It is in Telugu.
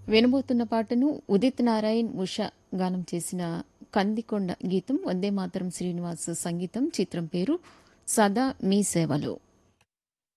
వినబోతున్న పాటను ఉదిత్ నారాయణ్, ఉష గానం చేసిన 'కందికొండ' గీతం. వందే మాతరం శ్రీనివాస్ సంగీతం. చిత్రం పేరు 'సదా మీ సేవలో'.